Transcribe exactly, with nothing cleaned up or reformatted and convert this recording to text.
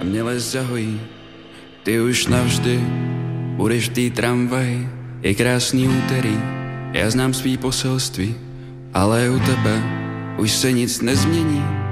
mě les zahojí. Ty už navždy budeš v té tramvaji. Je krásný úterý, já znám svý poselství, ale u tebe už se nic nezmění.